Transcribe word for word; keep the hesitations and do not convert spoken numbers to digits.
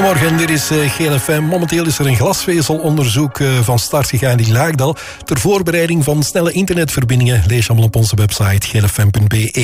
Goedemorgen, dit is uh, G L F M. Momenteel is er een glasvezelonderzoek uh, van start gegaan in Laagdal ter voorbereiding van snelle internetverbindingen. Lees allemaal op onze website g l f m punt b e.